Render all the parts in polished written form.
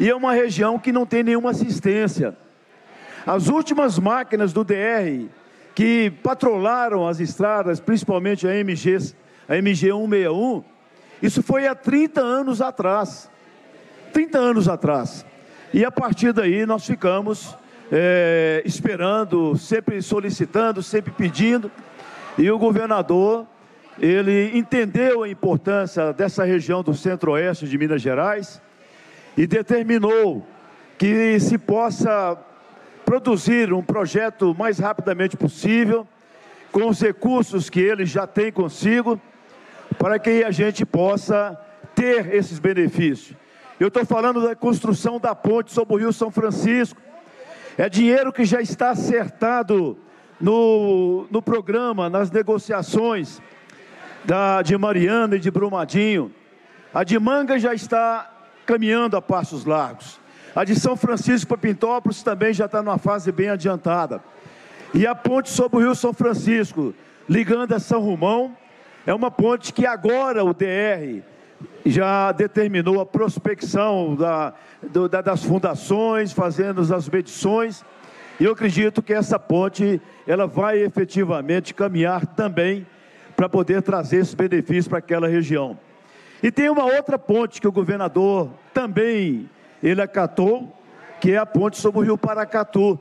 e é uma região que não tem nenhuma assistência. As últimas máquinas do DR que patrolaram as estradas, principalmente a MG 161, isso foi há 30 anos atrás. 30 anos atrás. E a partir daí nós ficamos esperando, sempre solicitando, sempre pedindo. E o governador, ele entendeu a importância dessa região do centro-oeste de Minas Gerais e determinou que se possa produzir um projeto o mais rapidamente possível, com os recursos que ele já tem consigo, para que a gente possa ter esses benefícios. Eu estou falando da construção da ponte sobre o Rio São Francisco. É dinheiro que já está acertado no programa, nas negociações de Mariana e de Brumadinho. A de Manga já está caminhando a passos largos. A de São Francisco para Pintópolis também já está numa fase bem adiantada. E a ponte sobre o Rio São Francisco, ligando a São Romão, é uma ponte que agora o DR já determinou a prospecção das fundações, fazendo as medições. E eu acredito que essa ponte, ela vai efetivamente caminhar também para poder trazer esses benefícios para aquela região. E tem uma outra ponte que o governador também ele acatou, que é a ponte sobre o Rio Paracatu,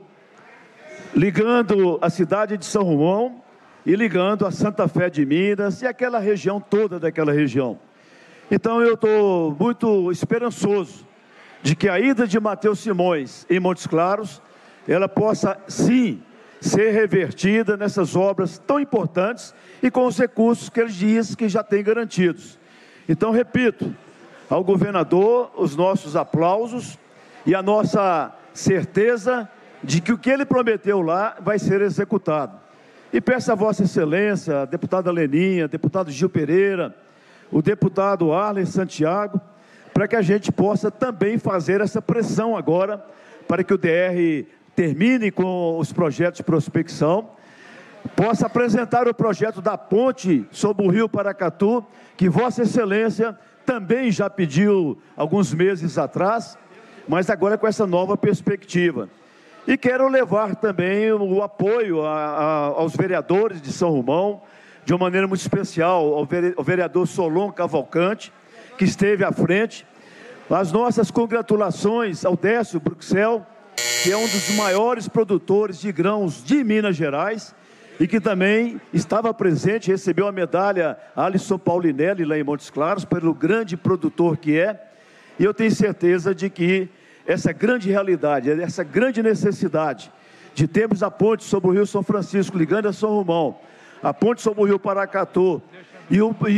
ligando a cidade de São Romão e ligando a Santa Fé de Minas e aquela região toda daquela região. Então eu estou muito esperançoso de que a ida de Matheus Simões em Montes Claros, ela possa sim ser revertida nessas obras tão importantes e com os recursos que ele diz que já tem garantidos. Então, repito, ao governador, os nossos aplausos e a nossa certeza de que o que ele prometeu lá vai ser executado. E peço a Vossa Excelência, a deputada Leninha, deputado Gil Pereira, o deputado Arlen Santiago, para que a gente possa também fazer essa pressão agora, para que o DR termine com os projetos de prospecção, possa apresentar o projeto da ponte sobre o Rio Paracatu, que Vossa Excelência também já pediu alguns meses atrás, mas agora com essa nova perspectiva. E quero levar também o apoio aos vereadores de São Romão, de uma maneira muito especial, ao vereador Solon Cavalcante, que esteve à frente. As nossas congratulações ao Décio Bruxel, que é um dos maiores produtores de grãos de Minas Gerais, e que também estava presente, recebeu a medalha Alisson Paulinelli lá em Montes Claros, pelo grande produtor que é, e eu tenho certeza de que essa grande realidade, essa grande necessidade de termos a ponte sobre o Rio São Francisco, ligando a São Romão, a ponte sobre o Rio Paracatu, e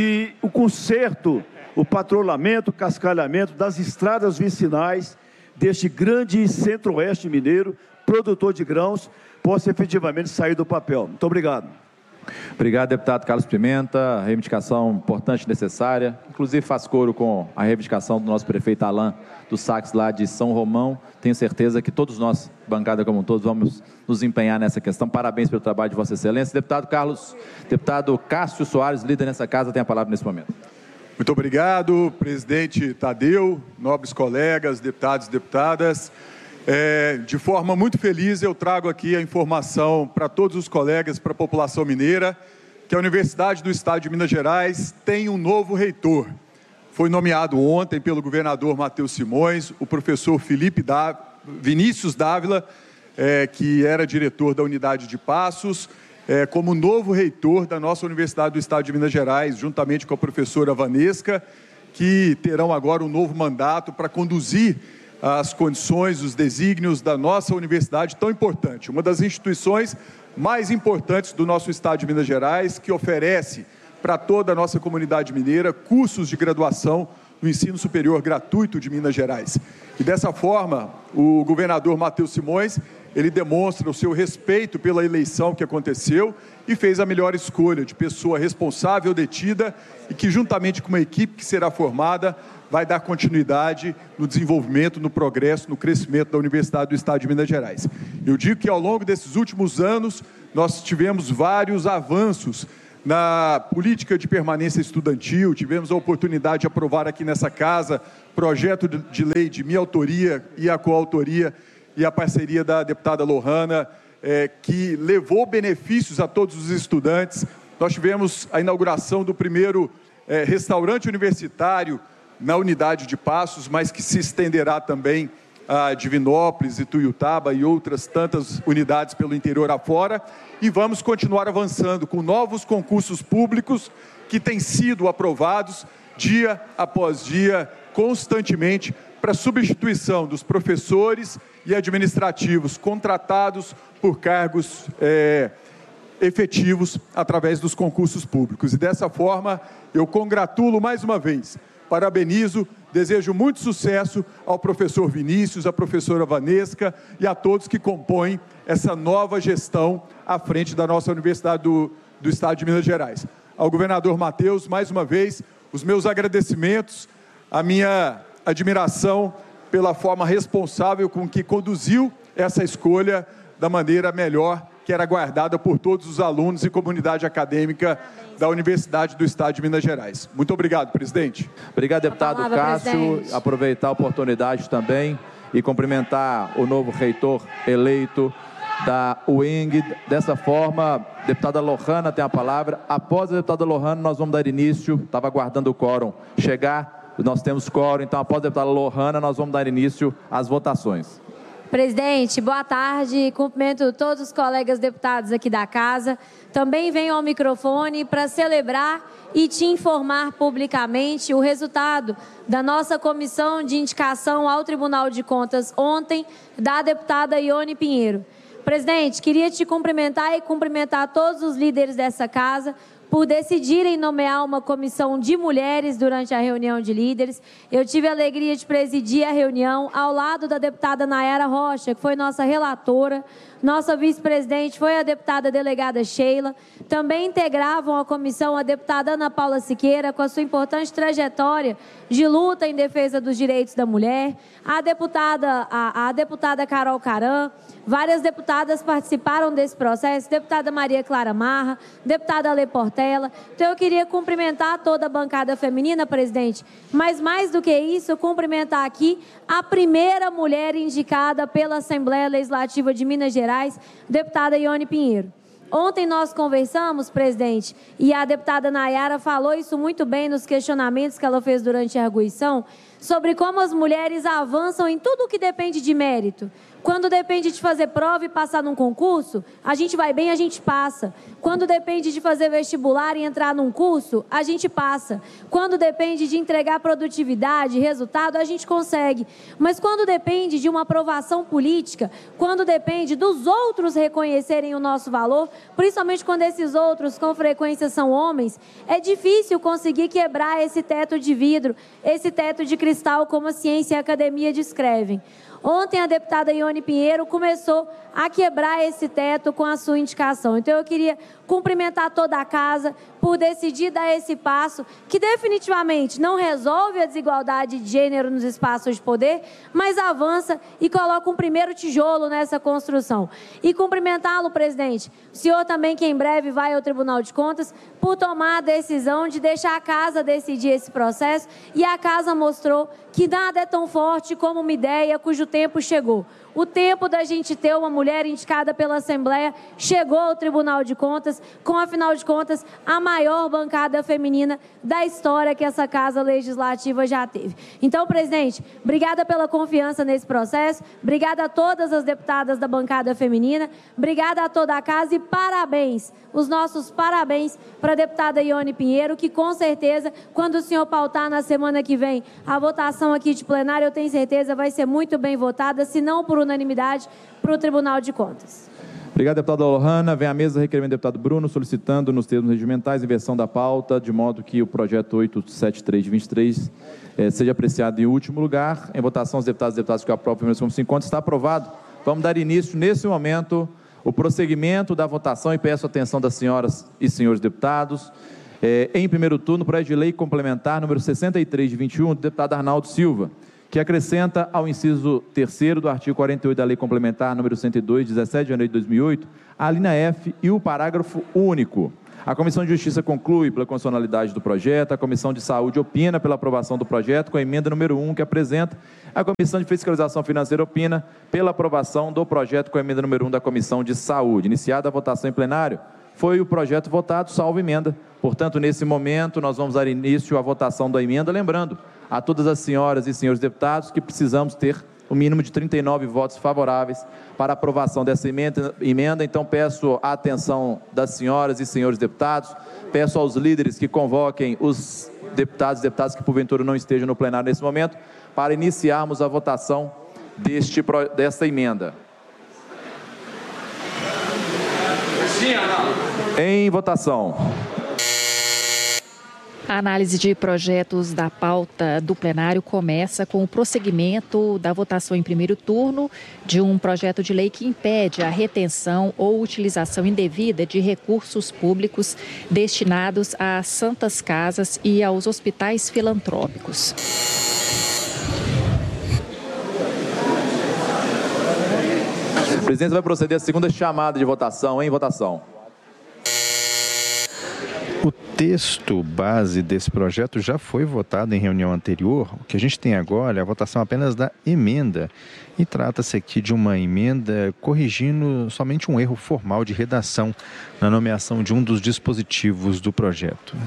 o conserto, o patrulhamento, o cascalhamento das estradas vicinais deste grande centro-oeste mineiro, produtor de grãos, possa efetivamente sair do papel. Muito obrigado. Obrigado, deputado Carlos Pimenta. Reivindicação importante e necessária. Inclusive faz coro com a reivindicação do nosso prefeito Alain dos Saques lá de São Romão. Tenho certeza que todos nós, bancada como um todo, vamos nos empenhar nessa questão. Parabéns pelo trabalho de Vossa Excelência. Deputado Cássio Soares, líder nessa casa, tem a palavra nesse momento. Muito obrigado, presidente Tadeu, nobres colegas, deputados e deputadas. De forma muito feliz, eu trago aqui a informação para todos os colegas, para a população mineira, que a Universidade do Estado de Minas Gerais tem um novo reitor. Foi nomeado ontem pelo governador Matheus Simões, o professor Vinícius Dávila, que era diretor da unidade de Passos, como novo reitor da nossa Universidade do Estado de Minas Gerais, juntamente com a professora Vanesca, que terão agora um novo mandato para conduzir as condições, os desígnios da nossa universidade tão importante, uma das instituições mais importantes do nosso estado de Minas Gerais, que oferece para toda a nossa comunidade mineira cursos de graduação no ensino superior gratuito de Minas Gerais. E dessa forma, o governador Matheus Simões, ele demonstra o seu respeito pela eleição que aconteceu e fez a melhor escolha de pessoa responsável, detida e que, juntamente com uma equipe que será formada, vai dar continuidade no desenvolvimento, no progresso, no crescimento da Universidade do Estado de Minas Gerais. Eu digo que ao longo desses últimos anos, nós tivemos vários avanços na política de permanência estudantil. Tivemos a oportunidade de aprovar aqui nessa casa projeto de lei de minha autoria e a coautoria e a parceria da deputada Lohana, que levou benefícios a todos os estudantes. Nós tivemos a inauguração do primeiro restaurante universitário na unidade de Passos, mas que se estenderá também a Divinópolis, Ituiutaba e outras tantas unidades pelo interior afora. E vamos continuar avançando com novos concursos públicos que têm sido aprovados dia após dia, constantemente, para substituição dos professores e administrativos contratados por cargos efetivos através dos concursos públicos. E dessa forma, eu congratulo mais uma vez, parabenizo, desejo muito sucesso ao professor Vinícius, à professora Vanesca e a todos que compõem essa nova gestão à frente da nossa Universidade do Estado de Minas Gerais. Ao governador Matheus, mais uma vez, os meus agradecimentos, a minha admiração pela forma responsável com que conduziu essa escolha da maneira melhor que era aguardada por todos os alunos e comunidade acadêmica da Universidade do Estado de Minas Gerais. Muito obrigado, presidente. Obrigado, deputado Cássio. Presidente. Aproveitar a oportunidade também e cumprimentar o novo reitor eleito da UENG. Dessa forma, a deputada Lohana tem a palavra. Após a deputada Lohana, nós vamos dar início. Estava aguardando o quórum chegar. Nós temos quórum, então após a deputada Lohana, nós vamos dar início às votações. Presidente, boa tarde. Cumprimento todos os colegas deputados aqui da casa. Também venho ao microfone para celebrar e te informar publicamente o resultado da nossa comissão de indicação ao Tribunal de Contas ontem, da deputada Ione Pinheiro. Presidente, queria te cumprimentar e cumprimentar todos os líderes dessa casa por decidirem nomear uma comissão de mulheres durante a reunião de líderes. Eu tive a alegria de presidir a reunião ao lado da deputada Nayara Rocha, que foi nossa relatora. Nossa vice-presidente foi a deputada delegada Sheila. Também integravam a comissão a deputada Ana Paula Siqueira, com a sua importante trajetória de luta em defesa dos direitos da mulher. A deputada Carol Caram. Várias deputadas participaram desse processo, deputada Maria Clara Marra, deputada Ale Portela. Então, eu queria cumprimentar toda a bancada feminina, presidente, mas mais do que isso, cumprimentar aqui a primeira mulher indicada pela Assembleia Legislativa de Minas Gerais, deputada Ione Pinheiro. Ontem nós conversamos, presidente, e a deputada Nayara falou isso muito bem nos questionamentos que ela fez durante a arguição, sobre como as mulheres avançam em tudo o que depende de mérito. Quando depende de fazer prova e passar num concurso, a gente vai bem, a gente passa. Quando depende de fazer vestibular e entrar num curso, a gente passa. Quando depende de entregar produtividade, resultado, a gente consegue. Mas quando depende de uma aprovação política, quando depende dos outros reconhecerem o nosso valor, principalmente quando esses outros com frequência são homens, é difícil conseguir quebrar esse teto de vidro, esse teto de cristal, como a ciência e a academia descrevem. Ontem a deputada Ione Pinheiro começou a quebrar esse teto com a sua indicação. Então eu queria cumprimentar toda a casa por decidir dar esse passo, que definitivamente não resolve a desigualdade de gênero nos espaços de poder, mas avança e coloca um primeiro tijolo nessa construção. E cumprimentá-lo, presidente, o senhor também, que em breve vai ao Tribunal de Contas, por tomar a decisão de deixar a casa decidir esse processo, e a casa mostrou que nada é tão forte como uma ideia cujo tempo chegou. O tempo da gente ter uma mulher indicada pela Assembleia chegou ao Tribunal de Contas, com, afinal de contas, a maior bancada feminina da história que essa Casa Legislativa já teve. Então, presidente, obrigada pela confiança nesse processo, obrigada a todas as deputadas da bancada feminina, obrigada a toda a casa e parabéns, os nossos parabéns para a deputada Ione Pinheiro, que com certeza, quando o senhor pautar na semana que vem a votação aqui de plenário, eu tenho certeza vai ser muito bem votada, se não por unanimidade, para o Tribunal de Contas. Obrigado, deputada Lohana. Vem à mesa requerimento do deputado Bruno, solicitando nos termos regimentais inversão da pauta, de modo que o projeto 873 de 23 seja apreciado em último lugar. Em votação, os deputados e deputadas que aprovam a primeira como se encontra, está aprovado. Vamos dar início, nesse momento, o prosseguimento da votação e peço a atenção das senhoras e senhores deputados. Em primeiro turno, projeto de lei complementar número 63 de 21, do deputado Arnaldo Silva, que acrescenta ao inciso 3º do artigo 48 da Lei Complementar número 102, 17 de janeiro de 2008, a linha F e o parágrafo único. A Comissão de Justiça conclui pela constitucionalidade do projeto, a Comissão de Saúde opina pela aprovação do projeto com a emenda número 1 que apresenta, a Comissão de Fiscalização Financeira opina pela aprovação do projeto com a emenda número 1 da Comissão de Saúde. Iniciada a votação em plenário, foi o projeto votado, salvo emenda. Portanto, nesse momento, nós vamos dar início à votação da emenda, lembrando a todas as senhoras e senhores deputados que precisamos ter o mínimo de 39 votos favoráveis para a aprovação dessa emenda. Então, peço a atenção das senhoras e senhores deputados, peço aos líderes que convoquem os deputados e deputadas que, porventura, não estejam no plenário nesse momento, para iniciarmos a votação desta emenda. Em votação. A análise de projetos da pauta do plenário começa com o prosseguimento da votação em primeiro turno de um projeto de lei que impede a retenção ou utilização indevida de recursos públicos destinados às santas casas e aos hospitais filantrópicos. A presidência vai proceder à segunda chamada de votação. Em votação. O texto base desse projeto já foi votado em reunião anterior. O que a gente tem agora é a votação apenas da emenda. E trata-se aqui de uma emenda corrigindo somente um erro formal de redação na nomeação de um dos dispositivos do projeto.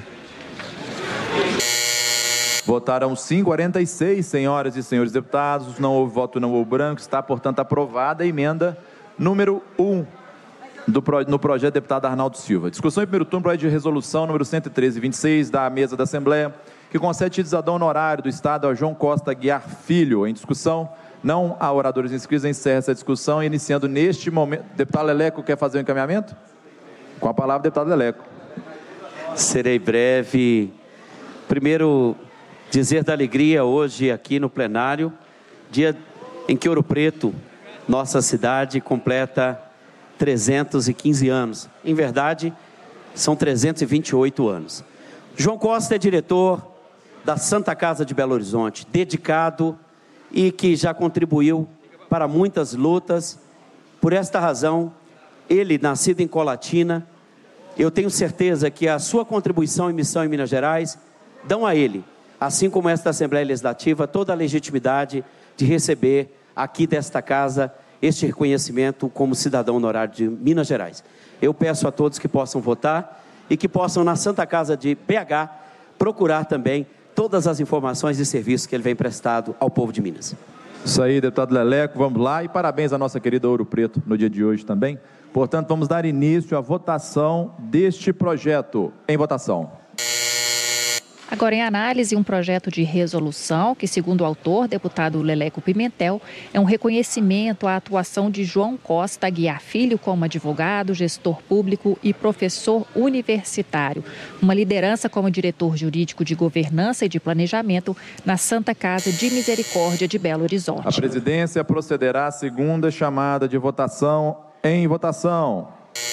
Votaram 46 senhoras e senhores deputados. Não houve voto, não houve branco. Está, portanto, aprovada a emenda número 1. No projeto do deputado Arnaldo Silva. Discussão em primeiro turno, projeto de resolução número 113/26 da mesa da Assembleia, que concede título de cidadão honorário do Estado ao João Costa Guiar Filho. Em discussão, não há oradores inscritos, encerra essa discussão, iniciando neste momento. Deputado Leleco, quer fazer o encaminhamento? Com a palavra, deputado Leleco. Serei breve. Primeiro, dizer da alegria hoje aqui no plenário, dia em que Ouro Preto, nossa cidade, completa 315 anos. Em verdade, são 328 anos. João Costa é diretor da Santa Casa de Belo Horizonte, dedicado e que já contribuiu para muitas lutas. Por esta razão, ele, nascido em Colatina, eu tenho certeza que a sua contribuição e missão em Minas Gerais dão a ele, assim como esta Assembleia Legislativa, toda a legitimidade de receber aqui desta casa este reconhecimento como cidadão honorário de Minas Gerais. Eu peço a todos que possam votar e que possam, na Santa Casa de BH, procurar também todas as informações e serviços que ele vem prestado ao povo de Minas. Isso aí, deputado Leleco, vamos lá. E parabéns à nossa querida Ouro Preto no dia de hoje também. Portanto, vamos dar início à votação deste projeto. Em votação. Agora em análise, um projeto de resolução que, segundo o autor, deputado Leleco Pimentel, é um reconhecimento à atuação de João Costa Guiar Filho como advogado, gestor público e professor universitário. Uma liderança como diretor jurídico de governança e de planejamento na Santa Casa de Misericórdia de Belo Horizonte. A presidência procederá à segunda chamada de votação. Em votação.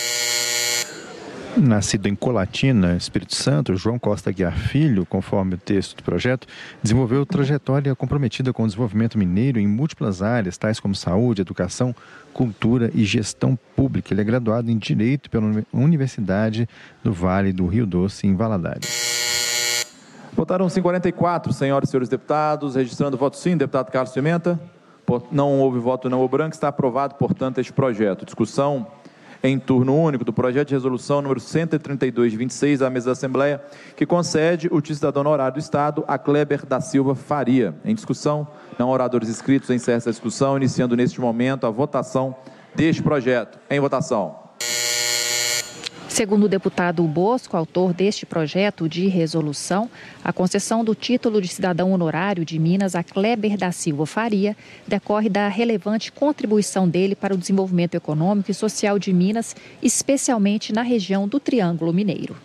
Nascido em Colatina, Espírito Santo, João Costa Guiar Filho, conforme o texto do projeto, desenvolveu trajetória comprometida com o desenvolvimento mineiro em múltiplas áreas, tais como saúde, educação, cultura e gestão pública. Ele é graduado em Direito pela Universidade do Vale do Rio Doce, em Valadares. Votaram 44, senhoras e senhores deputados, registrando voto sim, deputado Carlos Pimenta. Não houve voto, não houve branco, está aprovado, portanto, este projeto. Discussão em turno único do projeto de resolução número 132/26 da mesa da Assembleia, que concede o título de cidadão honorário do Estado a Kleber da Silva Faria. Em discussão, não oradores inscritos, encerra essa discussão, iniciando neste momento a votação deste projeto. Em votação. Segundo o deputado Bosco, autor deste projeto de resolução, a concessão do título de cidadão honorário de Minas a Kleber da Silva Faria decorre da relevante contribuição dele para o desenvolvimento econômico e social de Minas, especialmente na região do Triângulo Mineiro.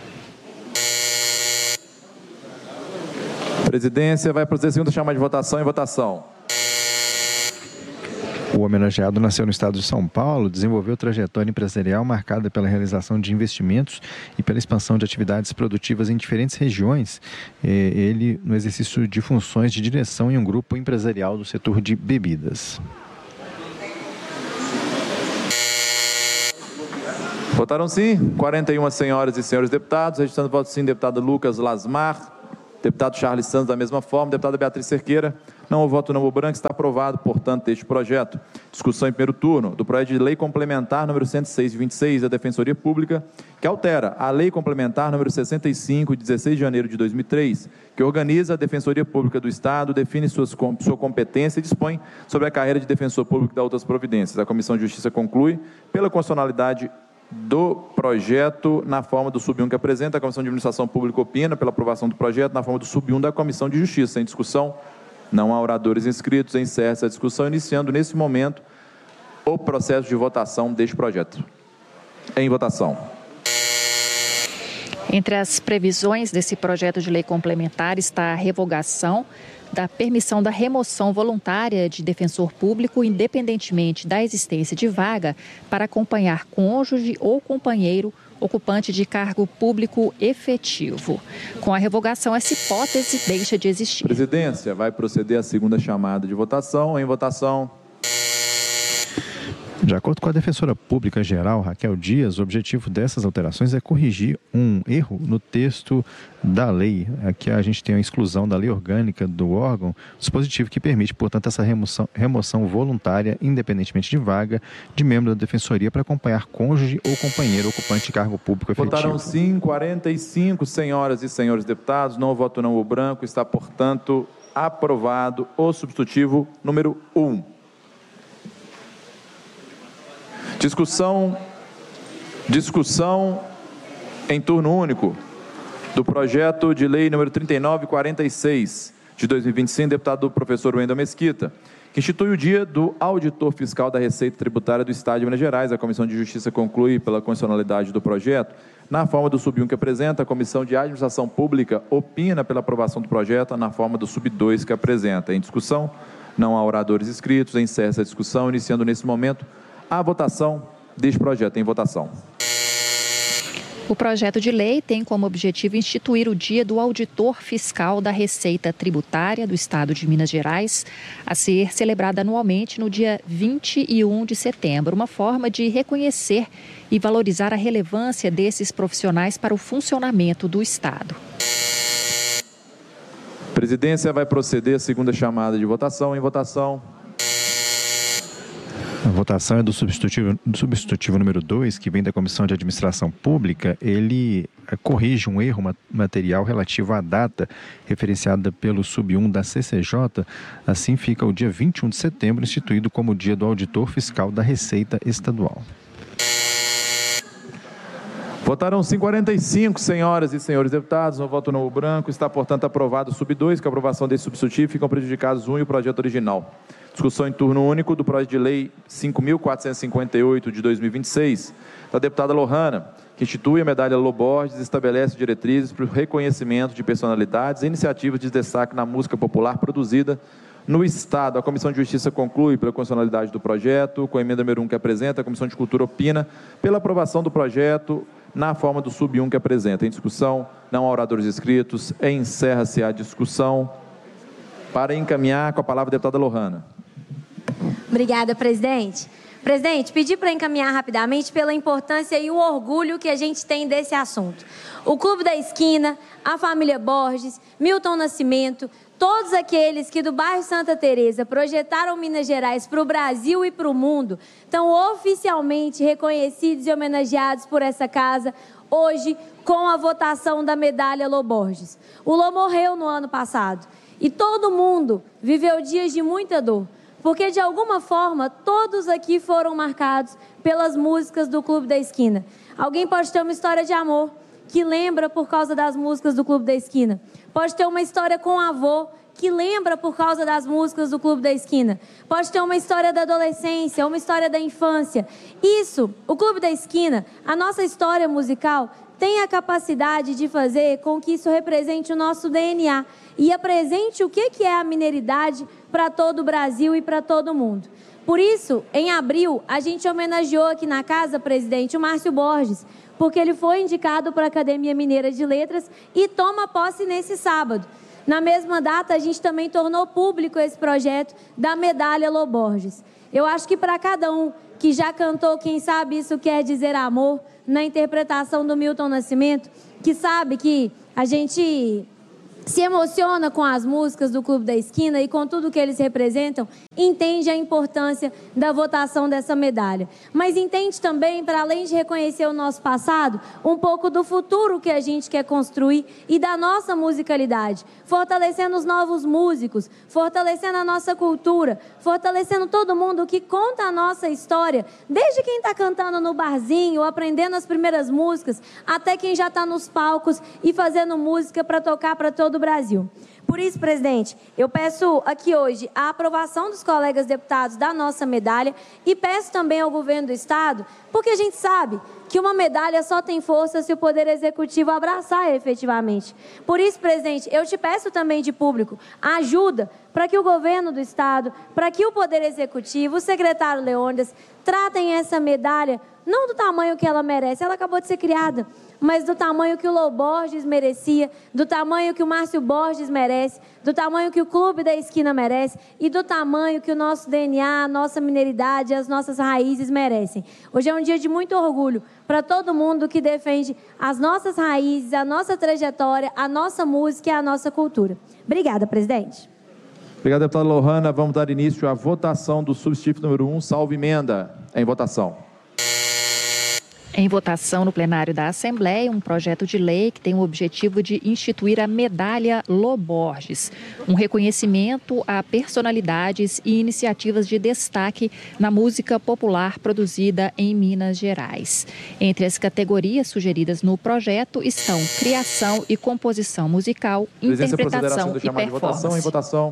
A presidência vai proceder a segunda chamada de votação. Em votação. O homenageado nasceu no estado de São Paulo, desenvolveu trajetória empresarial marcada pela realização de investimentos e pela expansão de atividades produtivas em diferentes regiões. Ele no exercício de funções de direção em um grupo empresarial do setor de bebidas. Votaram sim, 41 senhoras e senhores deputados. Registrando o voto sim, deputado Lucas Lasmar, deputado Charles Santos, da mesma forma, deputada Beatriz Cerqueira. Não houve voto, não houve branco. Está aprovado, portanto, este projeto. Discussão em primeiro turno do projeto de lei complementar número 106 de 26 da Defensoria Pública, que altera a lei complementar número 65 de 16 de janeiro de 2003, que organiza a Defensoria Pública do Estado, define sua competência e dispõe sobre a carreira de defensor público e das outras providências. A Comissão de Justiça conclui pela constitucionalidade do projeto na forma do sub 1 que apresenta. A Comissão de Administração Pública opina pela aprovação do projeto na forma do sub 1 da Comissão de Justiça. Em discussão, não há oradores inscritos. Encerra essa discussão, iniciando nesse momento o processo de votação deste projeto. Em votação. Entre as previsões desse projeto de lei complementar está a revogação da permissão da remoção voluntária de defensor público, independentemente da existência de vaga, para acompanhar cônjuge ou companheiro ocupante de cargo público efetivo. Com a revogação, essa hipótese deixa de existir. Presidência vai proceder à segunda chamada de votação. Em votação. De acordo com a defensora pública geral, Raquel Dias, o objetivo dessas alterações é corrigir um erro no texto da lei. Aqui a gente tem a exclusão da lei orgânica do órgão, dispositivo que permite, portanto, essa remoção voluntária, independentemente de vaga, de membro da defensoria para acompanhar cônjuge ou companheiro ocupante de cargo público efetivo. Votaram sim, 45 senhoras e senhores deputados. Não voto, não o branco. Está, portanto, aprovado o substitutivo número 1. Discussão em turno único do projeto de lei número 3946 de 2025, deputado professor Wendel Mesquita, que institui o dia do auditor fiscal da Receita Tributária do Estado de Minas Gerais. A Comissão de Justiça conclui pela constitucionalidade do projeto na forma do sub 1 que apresenta. A Comissão de Administração Pública opina pela aprovação do projeto na forma do sub 2 que apresenta. Em discussão, não há oradores inscritos. Encerra essa discussão, iniciando nesse momento a votação deste projeto. Em votação. O projeto de lei tem como objetivo instituir o Dia do Auditor Fiscal da Receita Tributária do Estado de Minas Gerais, a ser celebrado anualmente no dia 21 de setembro, uma forma de reconhecer e valorizar a relevância desses profissionais para o funcionamento do Estado. A presidência vai proceder à segunda chamada de votação. Em votação. A votação é do substitutivo número 2, que vem da Comissão de Administração Pública. Ele corrige um erro material relativo à data referenciada pelo sub 1 da CCJ. Assim fica o dia 21 de setembro instituído como o Dia do Auditor Fiscal da Receita Estadual. Votaram sim, 45 senhoras e senhores deputados. No voto no branco, está, portanto, aprovado o sub 2. Com a aprovação desse substitutivo, ficam prejudicados 1 e o projeto original. Discussão em turno único do projeto de lei 5.458 de 2026, da deputada Lohana, que institui a medalha Loborges e estabelece diretrizes para o reconhecimento de personalidades e iniciativas de destaque na música popular produzida no Estado. A Comissão de Justiça conclui pela constitucionalidade do projeto. Com a emenda número 1 que apresenta, a Comissão de Cultura opina pela aprovação do projeto na forma do sub 1 que apresenta. Em discussão, não há oradores inscritos. Encerra-se a discussão. Para encaminhar, com a palavra a deputada Lohana. Obrigada, presidente. Presidente, pedi para encaminhar rapidamente pela importância e o orgulho que a gente tem desse assunto. O Clube da Esquina, a família Borges, Milton Nascimento, todos aqueles que do bairro Santa Teresa projetaram Minas Gerais para o Brasil e para o mundo, estão oficialmente reconhecidos e homenageados por essa casa, hoje, com a votação da medalha Loborges. O Lô morreu no ano passado e todo mundo viveu dias de muita dor, porque de alguma forma todos aqui foram marcados pelas músicas do Clube da Esquina. Alguém pode ter uma história de amor que lembra por causa das músicas do Clube da Esquina. Pode ter uma história com o avô que lembra por causa das músicas do Clube da Esquina. Pode ter uma história da adolescência, uma história da infância. Isso, o Clube da Esquina, a nossa história musical, tem a capacidade de fazer com que isso represente o nosso DNA e apresente o que é a mineiridade para todo o Brasil e para todo o mundo. Por isso, em abril, a gente homenageou aqui na casa, presidente, o Márcio Borges, porque ele foi indicado para a Academia Mineira de Letras e toma posse nesse sábado. Na mesma data, a gente também tornou público esse projeto da medalha Loborges. Eu acho que para cada um que já cantou Quem Sabe Isso Quer Dizer Amor, na interpretação do Milton Nascimento, que sabe que a gente se emociona com as músicas do Clube da Esquina e com tudo que eles representam, entende a importância da votação dessa medalha. Mas entende também, para além de reconhecer o nosso passado, um pouco do futuro que a gente quer construir e da nossa musicalidade, fortalecendo os novos músicos, fortalecendo a nossa cultura, fortalecendo todo mundo que conta a nossa história, desde quem está cantando no barzinho, aprendendo as primeiras músicas, até quem já está nos palcos e fazendo música para tocar para todo o Brasil. Por isso, presidente, eu peço aqui hoje a aprovação dos colegas deputados da nossa medalha e peço também ao governo do Estado, porque a gente sabe que uma medalha só tem força se o Poder Executivo abraçar efetivamente. Por isso, presidente, eu te peço também de público ajuda para que o governo do Estado, para que o Poder Executivo, o secretário Leônidas, tratem essa medalha não do tamanho que ela merece, ela acabou de ser criada, mas do tamanho que o Loborges merecia, do tamanho que o Márcio Borges merece, do tamanho que o Clube da Esquina merece e do tamanho que o nosso DNA, a nossa mineridade, as nossas raízes merecem. Hoje é um dia de muito orgulho para todo mundo que defende as nossas raízes, a nossa trajetória, a nossa música e a nossa cultura. Obrigada, presidente. Obrigado, deputada Lohana. Vamos dar início à votação do substituto número 1, salvo emenda. Em votação. Em votação no plenário da Assembleia, um projeto de lei que tem o objetivo de instituir a medalha Loborges, um reconhecimento a personalidades e iniciativas de destaque na música popular produzida em Minas Gerais. Entre as categorias sugeridas no projeto estão criação e composição musical, interpretação e performance. Votação, em votação.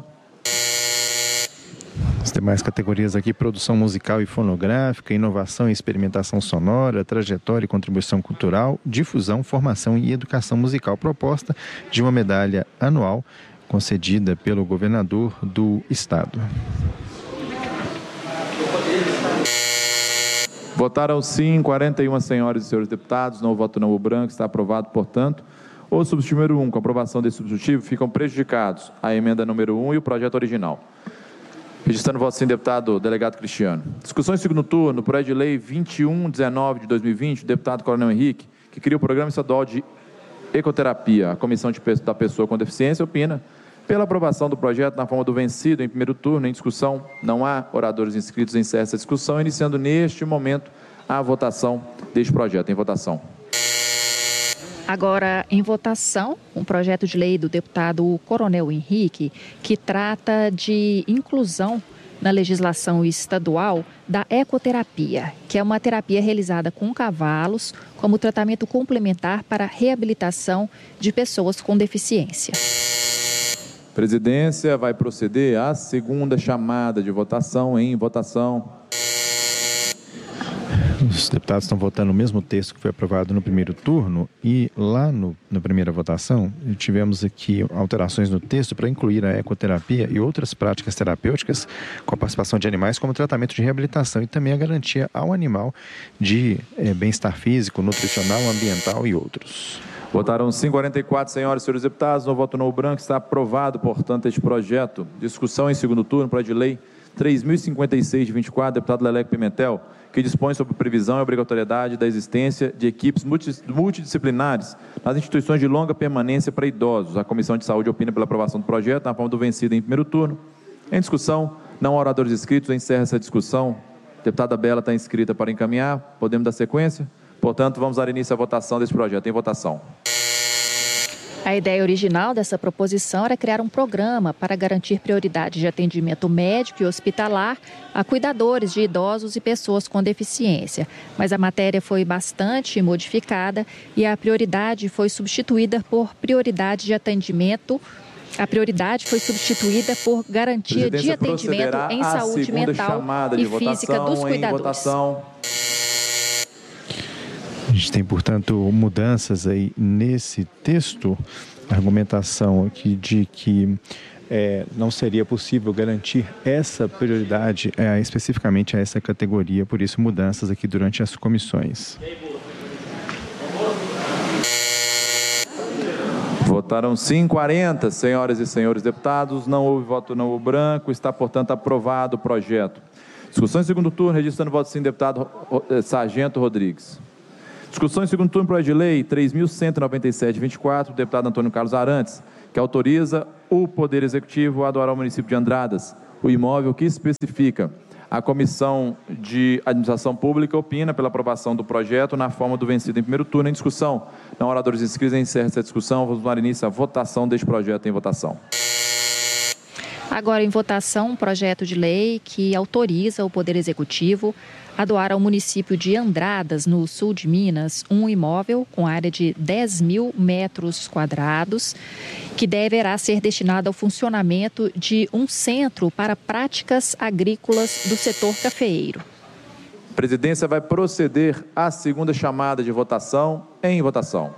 As demais categorias aqui: produção musical e fonográfica, inovação e experimentação sonora, trajetória e contribuição cultural, difusão, formação e educação musical. Proposta de uma medalha anual concedida pelo governador do estado. Votaram sim 41 senhoras e senhores deputados, não voto não o branco, está aprovado, portanto. O substitutivo número 1, com a aprovação desse substitutivo, ficam prejudicados a emenda número 1 e o projeto original. Registrando o voto sim, deputado delegado Cristiano. Discussão em segundo turno, projeto de lei 2119 de 2020, do deputado Coronel Henrique, que cria o Programa Estadual de Ecoterapia. A Comissão da Pessoa com Deficiência opina pela aprovação do projeto na forma do vencido em primeiro turno. Em discussão, não há oradores inscritos, encerra essa discussão, iniciando neste momento a votação deste projeto. Em votação. Agora, em votação, um projeto de lei do deputado Coronel Henrique, que trata de inclusão na legislação estadual da ecoterapia, que é uma terapia realizada com cavalos como tratamento complementar para a reabilitação de pessoas com deficiência. Presidência vai proceder à segunda chamada de votação. Em votação. Os deputados estão votando o mesmo texto que foi aprovado no primeiro turno e lá na primeira votação tivemos aqui alterações no texto para incluir a ecoterapia e outras práticas terapêuticas com a participação de animais como tratamento de reabilitação e também a garantia ao animal de bem-estar físico, nutricional, ambiental e outros. Votaram sim 44 senhoras e senhores deputados, não voto não o branco, está aprovado, portanto, este projeto. Discussão em segundo turno, projeto de lei 3.056 de 24, deputado Leleco Pimentel, que dispõe sobre previsão e obrigatoriedade da existência de equipes multidisciplinares nas instituições de longa permanência para idosos. A Comissão de Saúde opina pela aprovação do projeto na forma do vencido em primeiro turno. Em discussão, não há oradores inscritos, encerra essa discussão. A deputada Bela está inscrita para encaminhar. Podemos dar sequência? Portanto, vamos dar início à votação desse projeto. Em votação. A ideia original dessa proposição era criar um programa para garantir prioridade de atendimento médico e hospitalar a cuidadores de idosos e pessoas com deficiência. Mas a matéria foi bastante modificada e a prioridade foi substituída por prioridade de atendimento. A prioridade foi substituída por garantia de atendimento em saúde mental e física dos cuidadores. A gente tem, portanto, mudanças aí nesse texto, a argumentação aqui de que não seria possível garantir essa prioridade especificamente a essa categoria, por isso mudanças aqui durante as comissões. Votaram sim 40, senhoras e senhores deputados. Não houve voto não ou branco. Está, portanto, aprovado o projeto. Discussão em segundo turno, registrando voto sim, deputado Sargento Rodrigues. Discussão em segundo turno, projeto de lei 3.197/24, deputado Antônio Carlos Arantes, que autoriza o Poder Executivo a doar ao município de Andradas o imóvel que especifica. A Comissão de Administração Pública opina pela aprovação do projeto na forma do vencido em primeiro turno. Em discussão, não oradores inscritos, encerra essa discussão. Vamos dar início à votação deste projeto em votação. Agora em votação, um projeto de lei que autoriza o Poder Executivo a doar ao município de Andradas, no sul de Minas, um imóvel com área de 10.000 metros quadrados, que deverá ser destinado ao funcionamento de um centro para práticas agrícolas do setor cafeeiro. A presidência vai proceder à segunda chamada de votação em votação.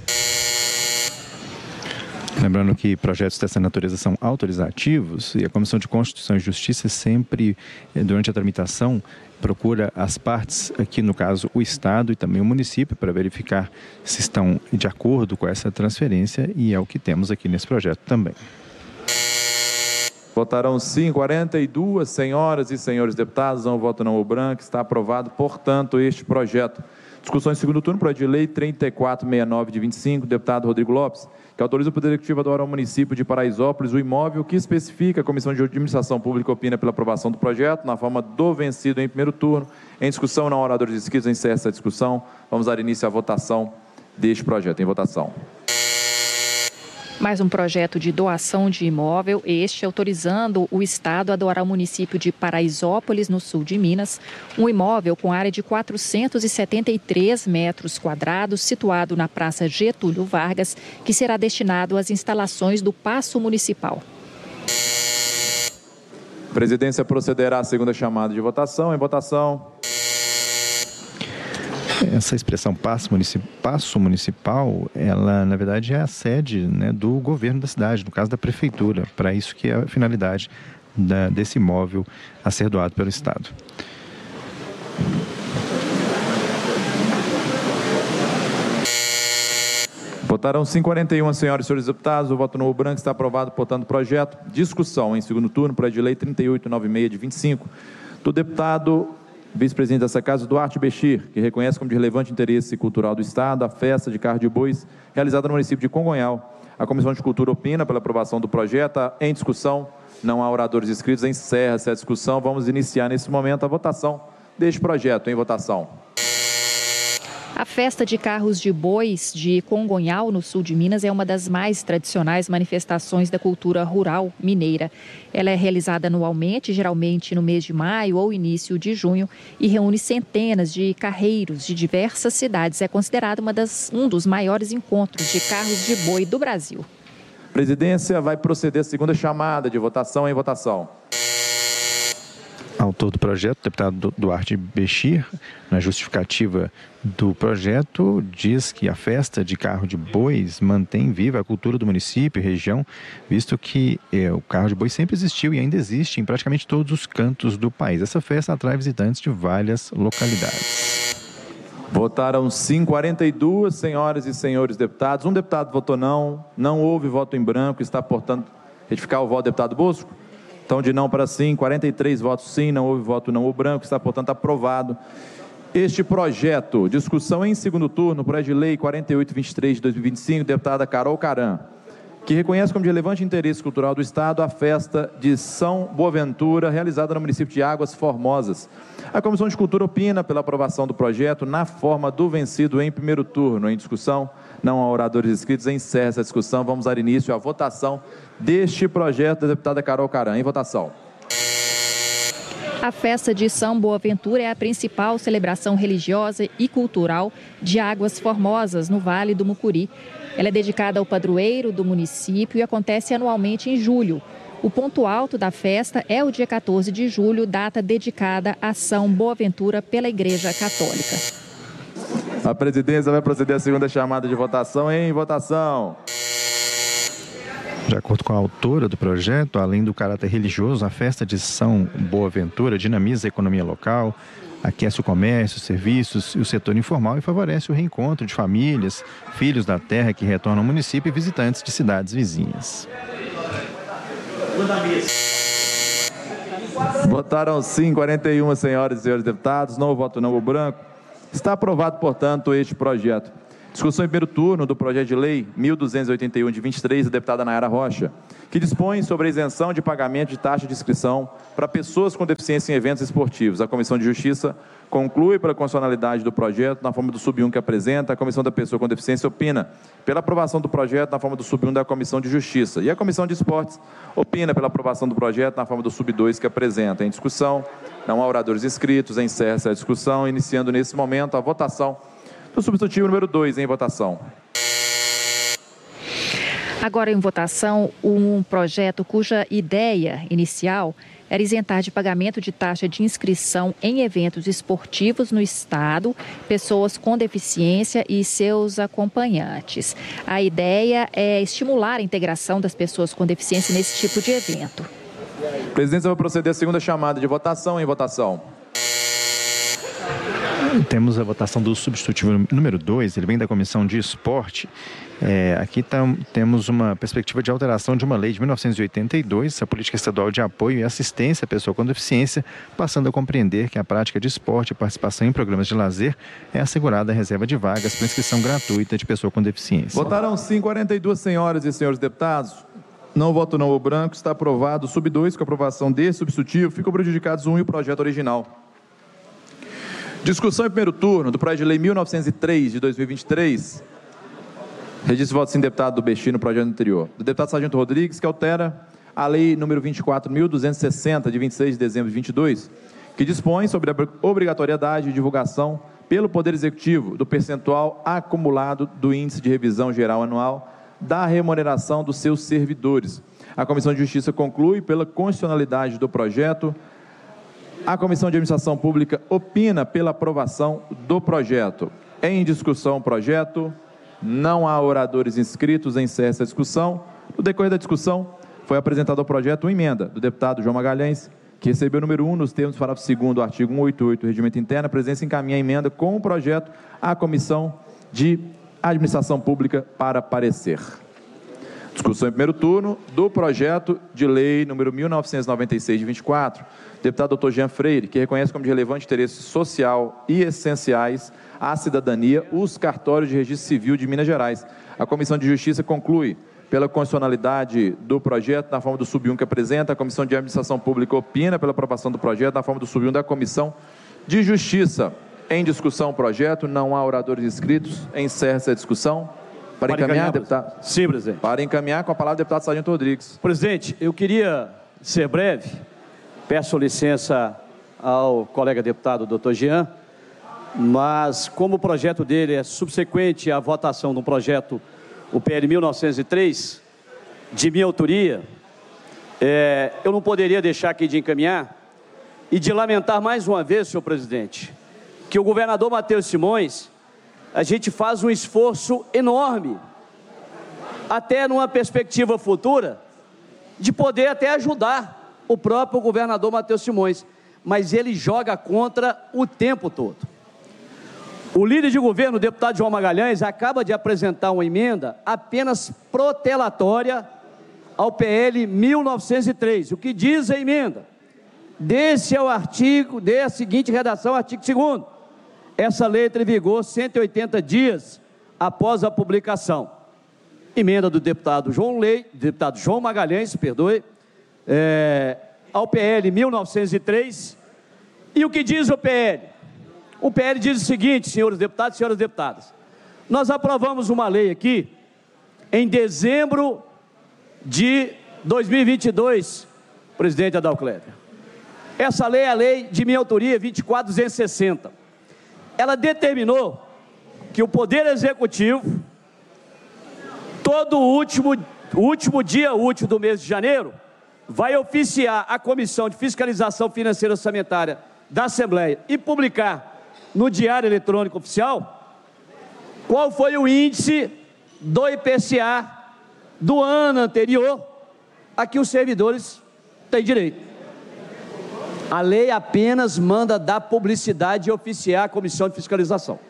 Lembrando que projetos dessa natureza são autorizativos e a Comissão de Constituição e Justiça sempre, durante a tramitação, procura as partes, aqui no caso o Estado e também o município, para verificar se estão de acordo com essa transferência, e é o que temos aqui nesse projeto também. Votarão sim 42 senhoras e senhores deputados, não voto não ou branco. Está aprovado, portanto, este projeto. Discussão em segundo turno, projeto de lei 3469/25, deputado Rodrigo Lopes, que autoriza o Poder Executivo a doar ao município de Paraisópolis o imóvel que especifica. A Comissão de Administração Pública opina pela aprovação do projeto na forma do vencido em primeiro turno. Em discussão, não oradores inscritos, encerra essa discussão. Vamos dar início à votação deste projeto. Em votação. Mais um projeto de doação de imóvel, este autorizando o Estado a doar ao município de Paraisópolis, no sul de Minas, um imóvel com área de 473 metros quadrados, situado na Praça Getúlio Vargas, que será destinado às instalações do Paço Municipal. A presidência procederá à segunda chamada de votação. Em votação. Essa expressão Paço Municipal, ela na verdade é a sede, né, do governo da cidade, no caso da prefeitura, para isso que é a finalidade desse imóvel a ser doado pelo Estado. Votaram sim 41, senhoras e senhores deputados. O voto no branco está aprovado, portanto, o projeto. Discussão em segundo turno, projeto de lei 3896/25, do deputado vice-presidente dessa casa, Duarte Bechir, que reconhece como de relevante interesse cultural do Estado a festa de carro de bois realizada no município de Congonhal. A Comissão de Cultura opina pela aprovação do projeto. Em discussão, não há oradores inscritos, encerra essa discussão. Vamos iniciar nesse momento a votação deste projeto. Em votação. A festa de carros de bois de Congonhal, no sul de Minas, é uma das mais tradicionais manifestações da cultura rural mineira. Ela é realizada anualmente, geralmente no mês de maio ou início de junho, e reúne centenas de carreiros de diversas cidades. É considerada um dos maiores encontros de carros de boi do Brasil. A presidência vai proceder à segunda chamada de votação. Em votação. Autor do projeto, deputado Duarte Bechir, na justificativa do projeto, diz que a festa de carro de bois mantém viva a cultura do município e região, visto que o carro de boi sempre existiu e ainda existe em praticamente todos os cantos do país. Essa festa atrai visitantes de várias localidades. Votaram sim 42, senhoras e senhores deputados. Um deputado votou não, não houve voto em branco. Está, portanto, retificar o voto do deputado Bosco? Então, de não para sim, 43 votos sim, não houve voto não ou branco, está, portanto, aprovado. Este projeto, discussão em segundo turno, projeto de lei 4823/2025, deputada Carol Caram, que reconhece como de relevante interesse cultural do Estado a festa de São Boaventura, realizada no município de Águas Formosas. A Comissão de Cultura opina pela aprovação do projeto na forma do vencido em primeiro turno. Em discussão, não há oradores inscritos, encerra essa discussão. Vamos dar início à votação deste projeto da deputada Carol Caram. Em votação. A festa de São Boaventura é a principal celebração religiosa e cultural de Águas Formosas, no Vale do Mucuri. Ela é dedicada ao padroeiro do município e acontece anualmente em julho. O ponto alto da festa é o dia 14 de julho, data dedicada a São Boaventura pela Igreja Católica. A presidência vai proceder à segunda chamada de votação. Em votação. De acordo com a autora do projeto, além do caráter religioso, a festa de São Boaventura dinamiza a economia local, aquece o comércio, serviços e o setor informal e favorece o reencontro de famílias, filhos da terra que retornam ao município e visitantes de cidades vizinhas. Votaram sim, 41 senhoras e senhores deputados, não voto não, o branco. Está aprovado, portanto, este projeto. Discussão em primeiro turno do projeto de lei 1281 de 23, da deputada Nayara Rocha, que dispõe sobre a isenção de pagamento de taxa de inscrição para pessoas com deficiência em eventos esportivos. A Comissão de Justiça conclui pela constitucionalidade do projeto na forma do sub-1 que apresenta. A Comissão da Pessoa com Deficiência opina pela aprovação do projeto na forma do sub-1 da Comissão de Justiça. E a Comissão de Esportes opina pela aprovação do projeto na forma do sub-2 que apresenta. Em discussão, não há oradores inscritos, encerra-se a discussão, iniciando nesse momento a votação do substitutivo número 2 em votação. Agora em votação, um projeto cuja ideia inicial era isentar de pagamento de taxa de inscrição em eventos esportivos no Estado, pessoas com deficiência e seus acompanhantes. A ideia é estimular a integração das pessoas com deficiência nesse tipo de evento. A presidência vai proceder à segunda chamada de votação em votação. Temos a votação do substitutivo número 2, ele vem da Comissão de Esporte. Aqui temos uma perspectiva de alteração de uma lei de 1982, a Política Estadual de Apoio e Assistência à Pessoa com Deficiência, passando a compreender que a prática de esporte e participação em programas de lazer é assegurada a reserva de vagas para inscrição gratuita de pessoa com deficiência. Votaram sim, 42 senhoras e senhores deputados. Não voto não, o branco. Está aprovado o sub-2. Com a aprovação desse substitutivo, ficam prejudicados o 1 e o projeto original. Discussão em primeiro turno do projeto de lei 1903 de 2023. Registro de voto sim, deputado do Bexi no projeto anterior. Do deputado Sargento Rodrigues, que altera a lei número 24.260 de 26 de dezembro de 22, que dispõe sobre a obrigatoriedade de divulgação pelo Poder Executivo do percentual acumulado do índice de revisão geral anual da remuneração dos seus servidores. A Comissão de Justiça conclui pela constitucionalidade do projeto. A Comissão de Administração Pública opina pela aprovação do projeto. Em discussão o projeto, não há oradores inscritos, encerra essa discussão. No decorrer da discussão, foi apresentado ao projeto uma emenda do deputado João Magalhães, que recebeu o número 1 nos termos do parágrafo 2º do artigo 188 do Regimento Interno. A presidência encaminha a emenda com o projeto à Comissão de Administração Pública para parecer. Discussão em primeiro turno do projeto de lei número 1996 de 24, deputado Dr. Jean Freire, que reconhece como de relevante interesse social e essenciais à cidadania os cartórios de registro civil de Minas Gerais. A Comissão de Justiça conclui pela constitucionalidade do projeto na forma do sub-1 que apresenta. A Comissão de Administração Pública opina pela aprovação do projeto na forma do sub-1 da Comissão de Justiça. Em discussão o projeto, não há oradores inscritos, encerra essa discussão. Para encaminhar, deputado? Sim, presidente. Para encaminhar, com a palavra o deputado Sargento Rodrigues. Presidente, eu queria ser breve. Peço licença ao colega deputado Dr. Jean, mas como o projeto dele é subsequente à votação do projeto, o PL 1903, de minha autoria, eu não poderia deixar aqui de encaminhar e de lamentar mais uma vez, senhor presidente, que o governador Matheus Simões, a gente faz um esforço enorme, até numa perspectiva futura, de poder até ajudar o próprio governador Matheus Simões, mas ele joga contra o tempo todo. O líder de governo, o deputado João Magalhães, acaba de apresentar uma emenda apenas protelatória ao PL 1903. O que diz a emenda? Desse é o artigo, dê a seguinte redação, artigo 2º. Essa lei entra em vigor 180 dias após a publicação. Emenda do deputado João Magalhães, ao PL 1903. E o que diz o PL? O PL diz o seguinte, senhores deputados e senhoras deputadas. Nós aprovamos uma lei aqui em dezembro de 2022, presidente Adalcléber. Essa lei é a lei de minha autoria, 24.260. Ela determinou que o Poder Executivo, todo o último dia útil do mês de janeiro, vai oficiar a Comissão de Fiscalização Financeira e Orçamentária da Assembleia e publicar no Diário Eletrônico Oficial qual foi o índice do IPCA do ano anterior a que os servidores têm direito. A lei apenas manda dar publicidade e oficiar a comissão de fiscalização.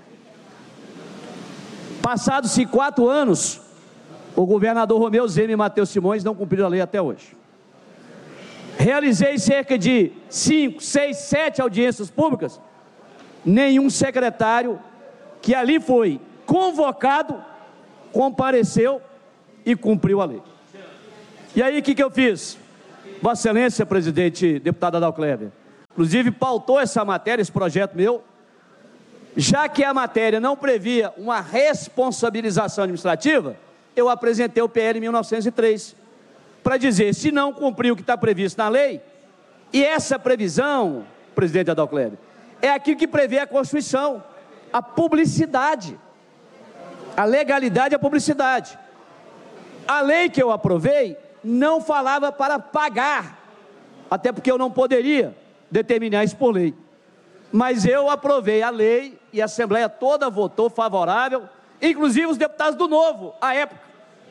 Passados-se 4 anos, o governador Romeu Zema e Matheus Simões não cumpriram a lei até hoje. Realizei cerca de 5, 6, 7 audiências públicas, nenhum secretário que ali foi convocado compareceu e cumpriu a lei. E aí o que eu fiz? Vossa Excelência, presidente, deputado Adal Kleber, inclusive pautou essa matéria, esse projeto meu, já que a matéria não previa uma responsabilização administrativa, eu apresentei o PL 1903, para dizer, se não cumprir o que está previsto na lei, e essa previsão, presidente Adal Kleber, é aquilo que prevê a Constituição, a publicidade, a legalidade e a publicidade. A lei que eu aprovei não falava para pagar, até porque eu não poderia determinar isso por lei. Mas eu aprovei a lei e a Assembleia toda votou favorável, inclusive os deputados do Novo, à época.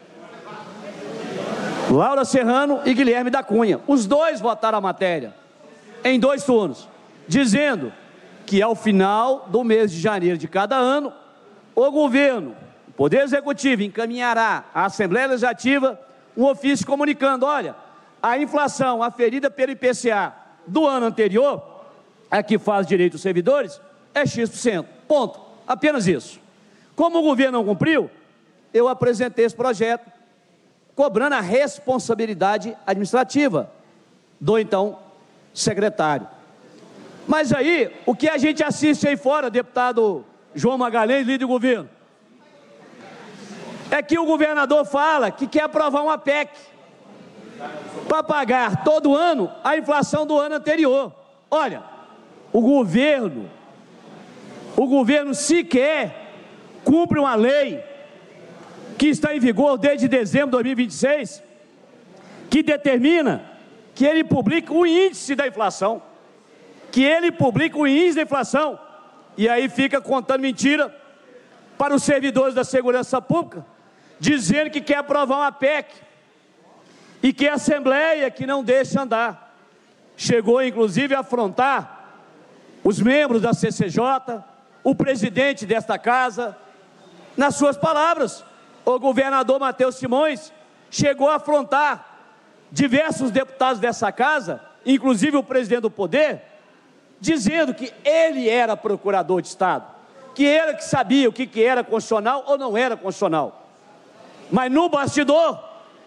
Laura Serrano e Guilherme da Cunha. Os dois votaram a matéria em 2 turnos, dizendo que ao final do mês de janeiro de cada ano, o governo, o Poder Executivo, encaminhará à Assembleia Legislativa um ofício comunicando, olha, a inflação aferida pelo IPCA do ano anterior, a que faz direito aos servidores, é X%. Ponto. Apenas isso. Como o governo não cumpriu, eu apresentei esse projeto, cobrando a responsabilidade administrativa do então secretário. Mas aí, o que a gente assiste aí fora, deputado João Magalhães, líder do governo, é que o governador fala que quer aprovar uma PEC para pagar todo ano a inflação do ano anterior. Olha, o governo sequer cumpre uma lei que está em vigor desde dezembro de 2026, que determina que ele publique o índice da inflação, e aí fica contando mentira para os servidores da segurança pública, dizendo que quer aprovar uma PEC, e que a Assembleia que não deixa andar. Chegou inclusive a afrontar os membros da CCJ, o presidente desta casa, nas suas palavras. O governador Matheus Simões chegou a afrontar diversos deputados dessa casa, inclusive o presidente do Poder, dizendo que ele era procurador de Estado, que ele que sabia o que era constitucional ou não era constitucional. Mas no bastidor,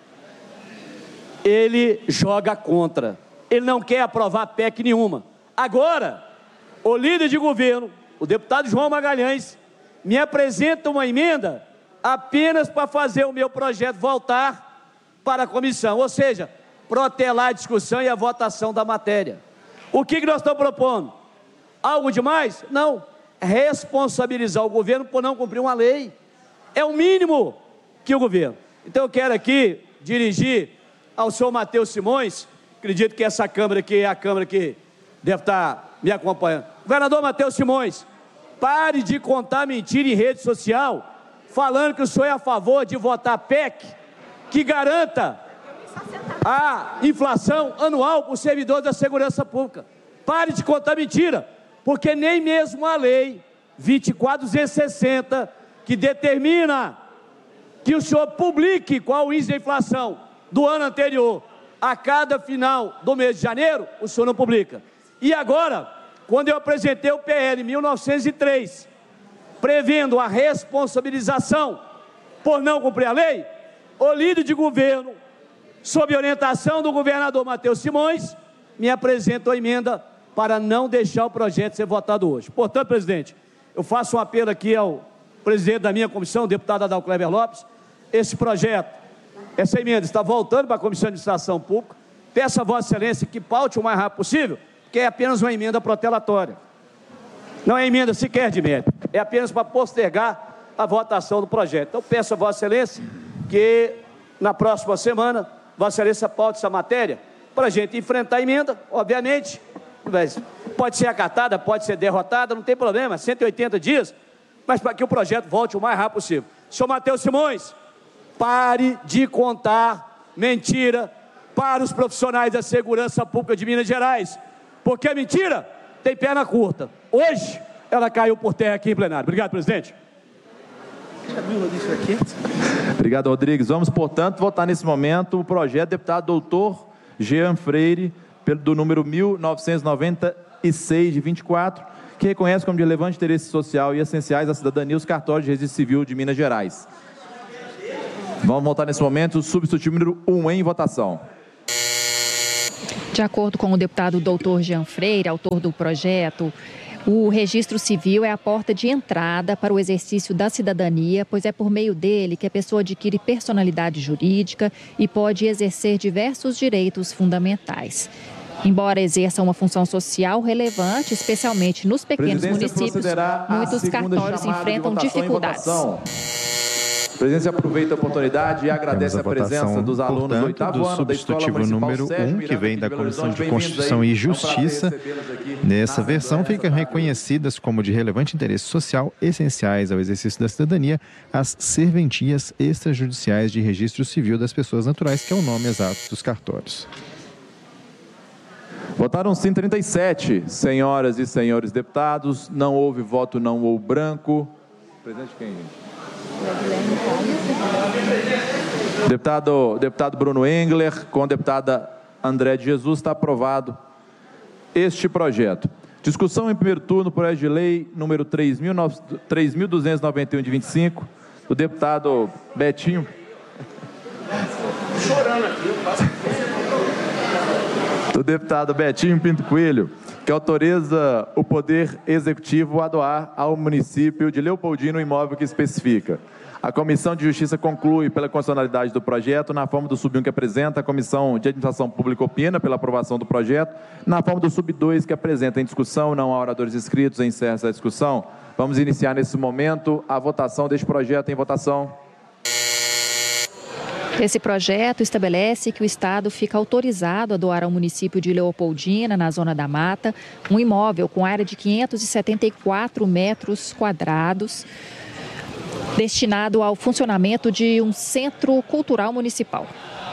ele joga contra, ele não quer aprovar PEC nenhuma. Agora, o líder de governo, o deputado João Magalhães, me apresenta uma emenda apenas para fazer o meu projeto voltar para a comissão, ou seja, protelar a discussão e a votação da matéria. O que nós estamos propondo? Algo demais? Não. Responsabilizar o governo por não cumprir uma lei. É o mínimo que o governo. Então eu quero aqui dirigir ao senhor Matheus Simões, acredito que essa Câmara aqui é a Câmara que deve estar me acompanhando. Governador Matheus Simões, pare de contar mentira em rede social, falando que o senhor é a favor de votar PEC, que garanta a inflação anual para os servidores da segurança pública. Pare de contar mentira, porque nem mesmo a lei 24.260, que determina que o senhor publique qual o índice de inflação do ano anterior a cada final do mês de janeiro, o senhor não publica. E agora, quando eu apresentei o PL 1903, prevendo a responsabilização por não cumprir a lei, o líder de governo, sob orientação do governador Matheus Simões, me apresentou a emenda para não deixar o projeto ser votado hoje. Portanto, presidente, eu faço um apelo aqui ao presidente da minha comissão, o deputado Adal Kleber Lopes, esse projeto, essa emenda está voltando para a Comissão de Administração Pública, peço a Vossa Excelência que paute o mais rápido possível, que é apenas uma emenda protelatória. Não é emenda sequer de mérito, é apenas para postergar a votação do projeto. Então peço a Vossa Excelência que na próxima semana Vossa Excelência paute essa matéria para a gente enfrentar a emenda, obviamente, pode ser acatada, pode ser derrotada, não tem problema, 180 dias, mas para que o projeto volte o mais rápido possível. Senhor Matheus Simões, pare de contar mentira para os profissionais da segurança pública de Minas Gerais. porque a mentira tem perna curta. Hoje, ela caiu por terra aqui em plenário. Obrigado, presidente. Obrigado, Rodrigues. Vamos, portanto, votar nesse momento o projeto do deputado doutor Jean Freire, do número 1996 de 24, que reconhece como de relevante interesse social e essenciais à cidadania os cartórios de registro civil de Minas Gerais. Vamos votar nesse momento o substitutivo número 1 em votação. De acordo com o deputado doutor Jean Freire, autor do projeto, o registro civil é a porta de entrada para o exercício da cidadania, pois é por meio dele que a pessoa adquire personalidade jurídica e pode exercer diversos direitos fundamentais. Embora exerça uma função social relevante, especialmente nos pequenos municípios, muitos cartórios enfrentam dificuldades. A presidência aproveita a oportunidade e agradece a presença dos alunos do 8º ano da Escola Municipal número 1, que vem da Comissão de Constituição e Justiça. Nessa versão, ficam reconhecidas como de relevante interesse social, essenciais ao exercício da cidadania, as serventias extrajudiciais de registro civil das pessoas naturais, que é o nome exato dos cartórios. Votaram sim 37, senhoras e senhores deputados. Não houve voto não ou branco. Presente quem, gente? Deputado Bruno Engler, com a deputada André de Jesus, está aprovado este projeto. Discussão em primeiro turno, projeto de lei número 3.291 de 25, do deputado Betinho. Chorando aqui, do deputado Betinho Pinto Coelho, que autoriza o Poder Executivo a doar ao município de Leopoldina o imóvel que especifica. A Comissão de Justiça conclui pela constitucionalidade do projeto, na forma do sub-1 que apresenta, a Comissão de Administração Pública opina pela aprovação do projeto, na forma do sub-2 que apresenta em discussão, não há oradores inscritos, encerra essa discussão. Vamos iniciar nesse momento a votação deste projeto. Em votação. Esse projeto estabelece que o Estado fica autorizado a doar ao município de Leopoldina, na Zona da Mata, um imóvel com área de 574 metros quadrados, destinado ao funcionamento de um centro cultural municipal.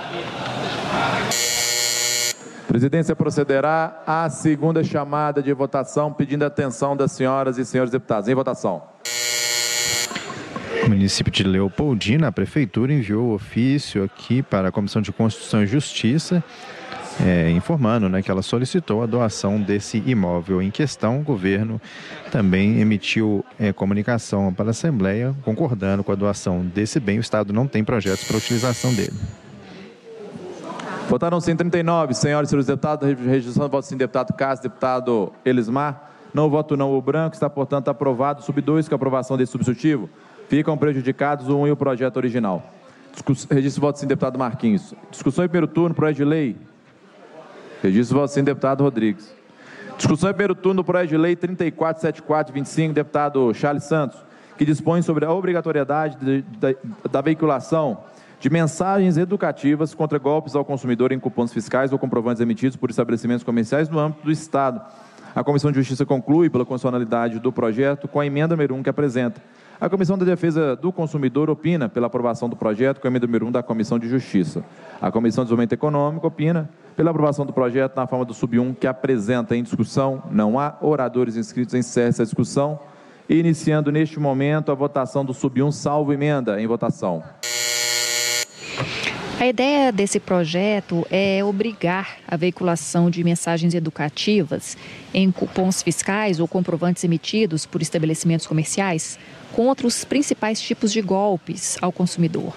A presidência procederá à segunda chamada de votação, pedindo a atenção das senhoras e senhores deputados. Em votação. No município de Leopoldina, a Prefeitura enviou ofício aqui para a Comissão de Constituição e Justiça, informando que ela solicitou a doação desse imóvel em questão. O governo também emitiu comunicação para a Assembleia, concordando com a doação desse bem. O Estado não tem projetos para a utilização dele. Votaram sim 39, senhoras e senhores deputados, registração do voto sim, deputado Cássio, deputado Elismar. Não voto não o branco, está, portanto, aprovado. Sub-2, com a aprovação desse substitutivo, ficam prejudicados o 1 e o projeto original. Registro voto sim, deputado Marquinhos. Discussão em primeiro turno, projeto de lei. Registro voto sim, deputado Rodrigues. Discussão em primeiro turno, projeto de lei 3474 de 25, deputado Charles Santos, que dispõe sobre a obrigatoriedade da veiculação de mensagens educativas contra golpes ao consumidor em cupons fiscais ou comprovantes emitidos por estabelecimentos comerciais no âmbito do Estado. A Comissão de Justiça conclui pela constitucionalidade do projeto com a emenda número 1 que apresenta. A Comissão da Defesa do Consumidor opina pela aprovação do projeto com a emenda número 1 da Comissão de Justiça. A Comissão de Desenvolvimento Econômico opina pela aprovação do projeto na forma do sub-1 que apresenta. Em discussão. Não há oradores inscritos, encerra essa discussão. Iniciando neste momento a votação do sub-1, salvo emenda. Em votação. A ideia desse projeto é obrigar a veiculação de mensagens educativas em cupons fiscais ou comprovantes emitidos por estabelecimentos comerciais contra os principais tipos de golpes ao consumidor.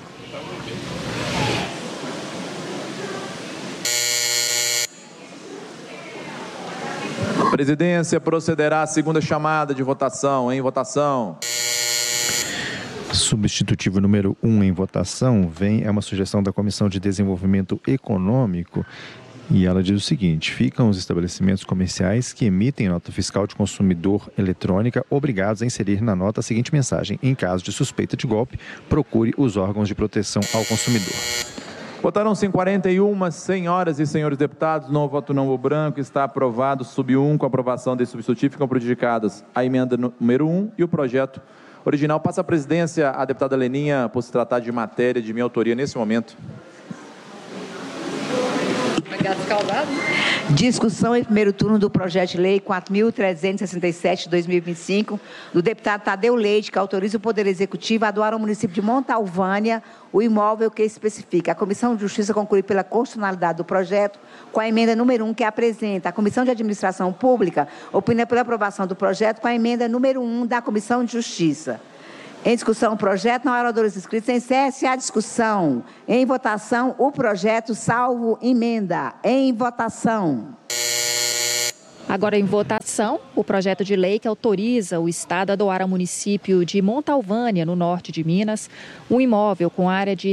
A presidência procederá à segunda chamada de votação. Em votação. Substitutivo número 1 em votação é uma sugestão da Comissão de Desenvolvimento Econômico e ela diz o seguinte: ficam os estabelecimentos comerciais que emitem nota fiscal de consumidor eletrônica obrigados a inserir na nota a seguinte mensagem: em caso de suspeita de golpe, procure os órgãos de proteção ao consumidor. Votaram-se em 41, senhoras e senhores deputados. Não voto não o branco. Está aprovado. Sub-1, com a aprovação desse substitutivo, ficam prejudicadas a emenda número 1 e o projeto original. Passa a presidência à deputada Leninha, por se tratar de matéria de minha autoria nesse momento. Gato escaldado. Discussão em primeiro turno do projeto de lei 4.367 de 2025, do deputado Tadeu Leite, que autoriza o Poder Executivo a doar ao município de Montalvânia o imóvel que especifica. A Comissão de Justiça conclui pela constitucionalidade do projeto com a emenda número 1 que apresenta. A Comissão de Administração Pública opina pela aprovação do projeto com a emenda número 1 da Comissão de Justiça. Em discussão o projeto, não há oradores inscritos, encerra-se a discussão. Em votação, o projeto, salvo emenda. Em votação. Agora em votação, o projeto de lei que autoriza o Estado a doar ao município de Montalvânia, no norte de Minas, um imóvel com área de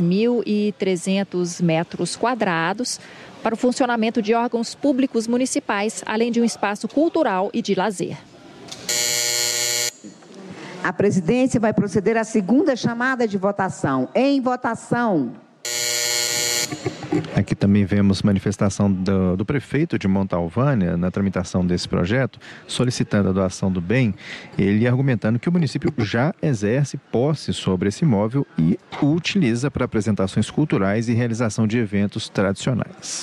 6.300 metros quadrados para o funcionamento de órgãos públicos municipais, além de um espaço cultural e de lazer. A presidência vai proceder à segunda chamada de votação. Em votação. Aqui também vemos manifestação do prefeito de Montalvânia na tramitação desse projeto, solicitando a doação do bem, ele argumentando que o município já exerce posse sobre esse imóvel e o utiliza para apresentações culturais e realização de eventos tradicionais.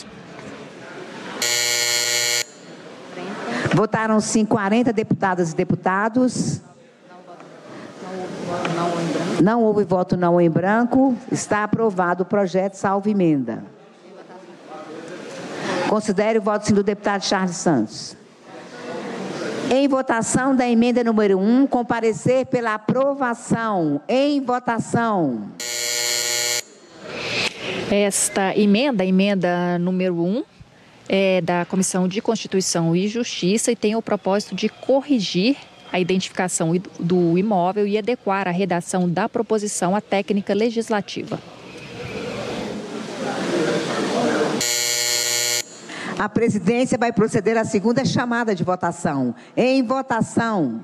Votaram sim 40 deputadas e deputados. Não houve voto não em branco. Está aprovado o projeto, salvo emenda. Considere o voto sim do deputado Charles Santos. Em votação da emenda número 1, comparecer pela aprovação. Em votação. Esta emenda número 1, é da Comissão de Constituição e Justiça e tem o propósito de corrigir a identificação do imóvel e adequar a redação da proposição à técnica legislativa. A presidência vai proceder à segunda chamada de votação. Em votação.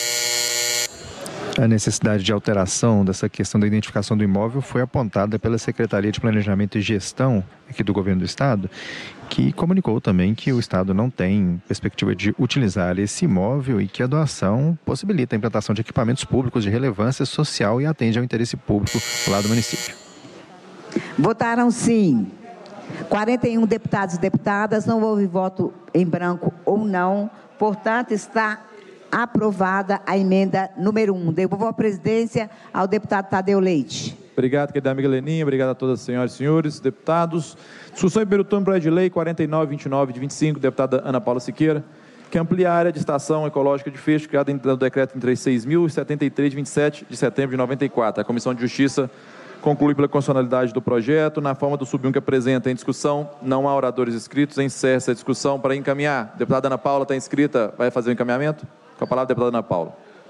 A necessidade de alteração dessa questão da identificação do imóvel foi apontada pela Secretaria de Planejamento e Gestão aqui do Governo do Estado, que comunicou também que o Estado não tem perspectiva de utilizar esse imóvel e que a doação possibilita a implantação de equipamentos públicos de relevância social e atende ao interesse público lá do município. Votaram sim 41 deputados e deputadas, não houve voto em branco ou não, portanto está aprovada a emenda número 1. Devolvo a presidência ao deputado Tadeu Leite. Obrigado, querida amiga Leninha. Obrigado a todas as senhoras e senhores deputados. Discussão em primeiro turno, projeto de lei 4929 de 25, deputada Ana Paula Siqueira, que amplia a área de estação ecológica de Fecho, criada no decreto 36.073 de 27 de setembro de 94. A Comissão de Justiça conclui pela constitucionalidade do projeto. Na forma do sub-1 que apresenta em discussão, não há oradores inscritos. Encerra essa discussão para encaminhar. A deputada Ana Paula está inscrita, vai fazer o encaminhamento? Com a palavra, deputada Ana Paula.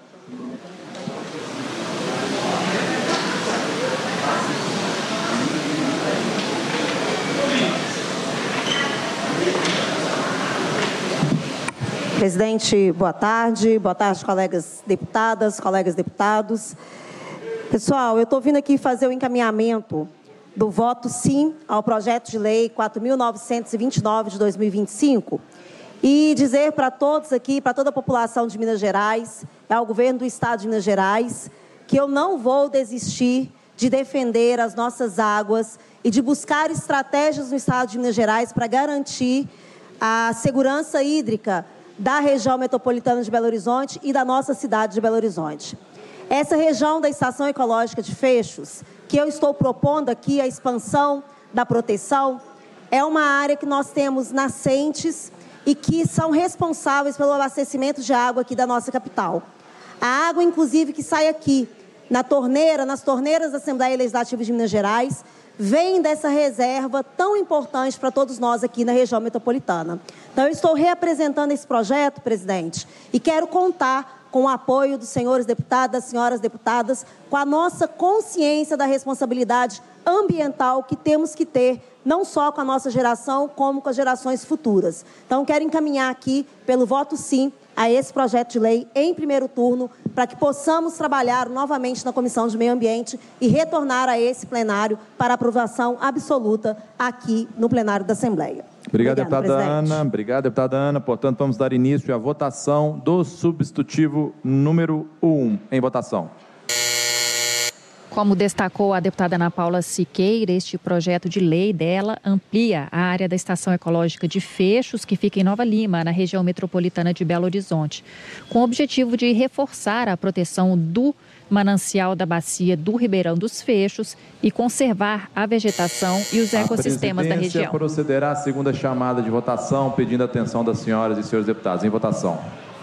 Presidente, boa tarde. Boa tarde, colegas deputadas, colegas deputados. Pessoal, eu estou vindo aqui fazer o encaminhamento do voto sim ao projeto de lei 4.929 de 2025 e dizer para todos aqui, para toda a população de Minas Gerais, ao governo do Estado de Minas Gerais, que eu não vou desistir de defender as nossas águas e de buscar estratégias no Estado de Minas Gerais para garantir a segurança hídrica da região metropolitana de Belo Horizonte e da nossa cidade de Belo Horizonte. Essa região da Estação Ecológica de Fechos, que eu estou propondo aqui a expansão da proteção, é uma área que nós temos nascentes e que são responsáveis pelo abastecimento de água aqui da nossa capital. A água, inclusive, que sai aqui nas torneiras da Assembleia Legislativa de Minas Gerais, vem dessa reserva tão importante para todos nós aqui na região metropolitana. Então, eu estou reapresentando esse projeto, presidente, e quero contar com o apoio dos senhores deputados, das senhoras deputadas, com a nossa consciência da responsabilidade ambiental que temos que ter, não só com a nossa geração, como com as gerações futuras. Então, quero encaminhar aqui, pelo voto sim, a esse projeto de lei em primeiro turno, para que possamos trabalhar novamente na Comissão de Meio Ambiente e retornar a esse plenário para aprovação absoluta aqui no plenário da Assembleia. Obrigado, deputada Ana. Obrigado, deputada Ana. Portanto, vamos dar início à votação do substitutivo número 1. Em votação. Como destacou a deputada Ana Paula Siqueira, este projeto de lei dela amplia a área da Estação Ecológica de Fechos, que fica em Nova Lima, na região metropolitana de Belo Horizonte, com o objetivo de reforçar a proteção do manancial da bacia do Ribeirão dos Fechos e conservar a vegetação e os ecossistemas da região. A presidência procederá à segunda chamada de votação, pedindo a atenção das senhoras e senhores deputados. Em votação.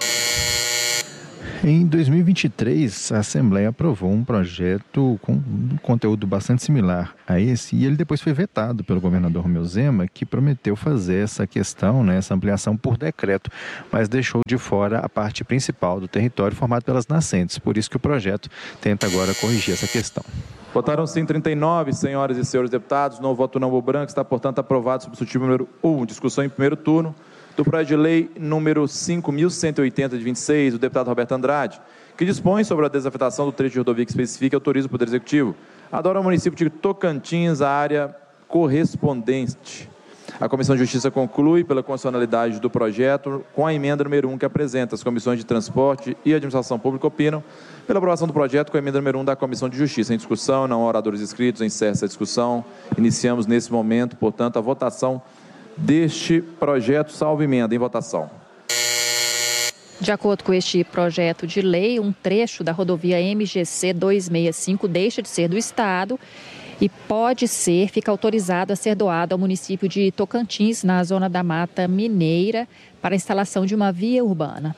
Em 2023, a Assembleia aprovou um projeto com um conteúdo bastante similar a esse e ele depois foi vetado pelo governador Romeu Zema, que prometeu fazer essa questão, essa ampliação por decreto, mas deixou de fora a parte principal do território formado pelas nascentes. Por isso que o projeto tenta agora corrigir essa questão. Votaram sim 39, senhoras e senhores deputados. No voto não, o branco. Está, portanto, aprovado o substitutivo número 1. Discussão em primeiro turno do projeto de lei número 5.180 de 26, do deputado Roberto Andrade, que dispõe sobre a desafetação do trecho de rodovia que especifica e autoriza o Poder Executivo a dar ao município de Tocantins a área correspondente. A Comissão de Justiça conclui pela constitucionalidade do projeto com a emenda número 1 que apresenta. As comissões de Transporte e Administração Pública opinam pela aprovação do projeto com a emenda número 1 da Comissão de Justiça. Em discussão, não há oradores inscritos, encerra essa discussão. Iniciamos nesse momento, portanto, a votação deste projeto, salvo emenda. Em votação. De acordo com este projeto de lei, um trecho da rodovia MGC 265 deixa de ser do Estado e fica autorizado a ser doado ao município de Tocantins, na zona da Mata Mineira, para a instalação de uma via urbana.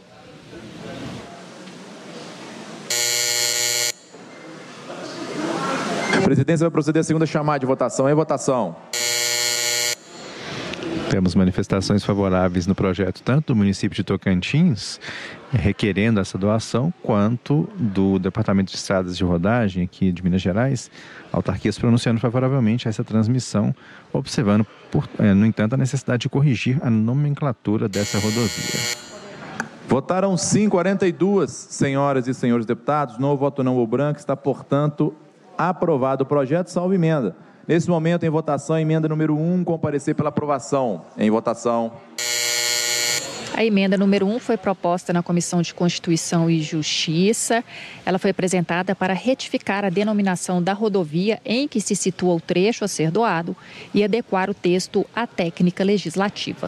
A presidência vai proceder à segunda chamada de votação. Em votação. Temos manifestações favoráveis no projeto, tanto do município de Tocantins, requerendo essa doação, quanto do Departamento de Estradas de Rodagem, aqui de Minas Gerais, autarquias pronunciando favoravelmente a essa transmissão, observando, no entanto, a necessidade de corrigir a nomenclatura dessa rodovia. Votaram sim 42, senhoras e senhores deputados. No voto não, o branco. Está, portanto, aprovado o projeto, salvo emenda. Nesse momento, em votação, a emenda número 1, comparecer pela aprovação. Em votação. A emenda número 1 foi proposta na Comissão de Constituição e Justiça. Ela foi apresentada para retificar a denominação da rodovia em que se situa o trecho a ser doado e adequar o texto à técnica legislativa.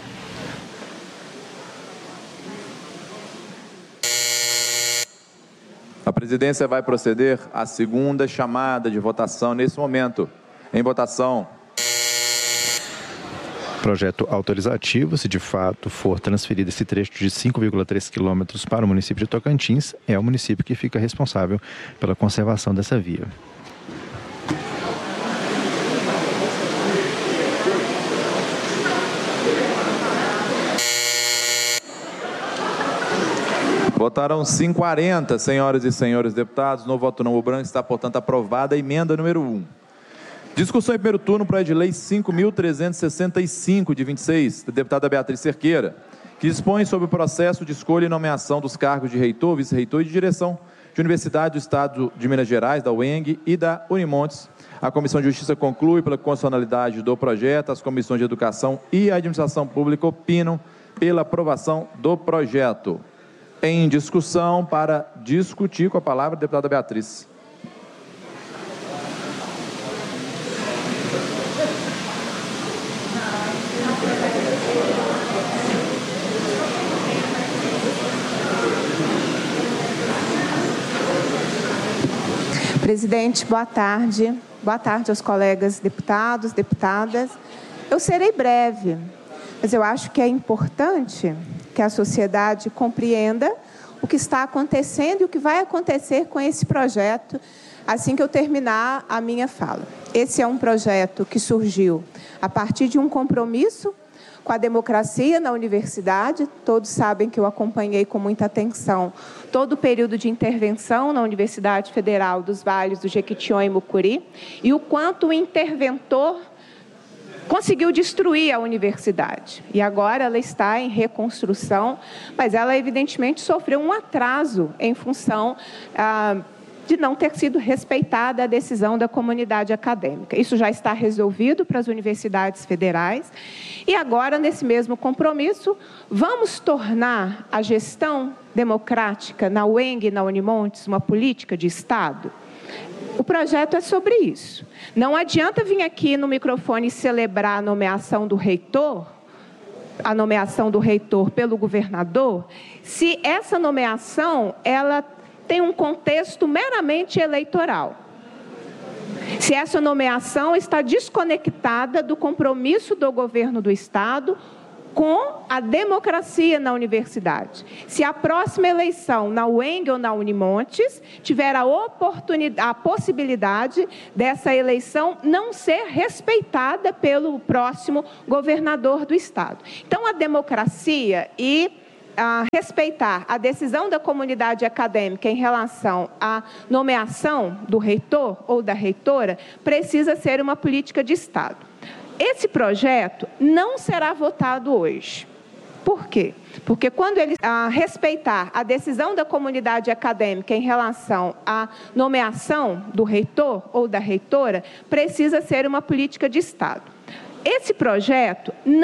A presidência vai proceder à segunda chamada de votação nesse momento. Em votação. Projeto autorizativo, se de fato for transferido esse trecho de 5,3 quilômetros para o município de Tocantins, é o município que fica responsável pela conservação dessa via. Votaram sim 40, senhoras e senhores deputados. No voto não, o branco. Está, portanto, aprovada a emenda número 1. Discussão em primeiro turno, projeto de lei 5.365 de 26, da deputada Beatriz Cerqueira, que dispõe sobre o processo de escolha e nomeação dos cargos de reitor, vice-reitor e de direção de Universidade do Estado de Minas Gerais, da UENG e da Unimontes. A Comissão de Justiça conclui pela constitucionalidade do projeto. As comissões de Educação e Administração Pública opinam pela aprovação do projeto. Em discussão, para discutir, com a palavra, a deputada Beatriz. Presidente, boa tarde. Boa tarde aos colegas deputados, deputadas. Eu serei breve, mas eu acho que é importante que a sociedade compreenda o que está acontecendo e o que vai acontecer com esse projeto assim que eu terminar a minha fala. Esse é um projeto que surgiu a partir de um compromisso com a democracia na universidade. Todos sabem que eu acompanhei com muita atenção todo o período de intervenção na Universidade Federal dos Vales do Jequitinhonha e Mucuri e o quanto o interventor conseguiu destruir a universidade. E agora ela está em reconstrução, mas ela evidentemente sofreu um atraso em função de não ter sido respeitada a decisão da comunidade acadêmica. Isso já está resolvido para as universidades federais. E agora, nesse mesmo compromisso, vamos tornar a gestão democrática na UENG e na Unimontes uma política de Estado? O projeto é sobre isso. Não adianta vir aqui no microfone celebrar a nomeação do reitor pelo governador, se essa nomeação ela tem um contexto meramente eleitoral. Se essa nomeação está desconectada do compromisso do governo do Estado com a democracia na universidade. Se a próxima eleição na UENG ou na Unimontes tiver a possibilidade dessa eleição não ser respeitada pelo próximo governador do Estado. Então, a democracia e respeitar a decisão da comunidade acadêmica em relação à nomeação do reitor ou da reitora precisa ser uma política de Estado. Esse projeto não será votado hoje. Por quê? Porque quando ele respeitar a decisão da comunidade acadêmica em relação à nomeação do reitor ou da reitora, precisa ser uma política de Estado. Esse projeto não